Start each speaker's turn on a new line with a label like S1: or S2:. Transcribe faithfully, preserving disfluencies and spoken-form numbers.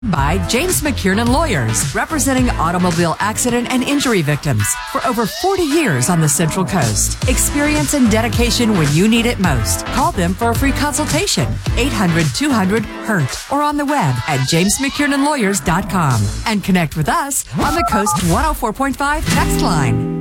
S1: By James McKiernan Lawyers, representing automobile accident and injury victims for over forty years on the Central Coast. Experience and dedication when you need it most. Call them for a free consultation. eight hundred two hundred hurt or on the web at james mckiernan lawyers dot com. And connect with us on the Coast one oh four point five text line.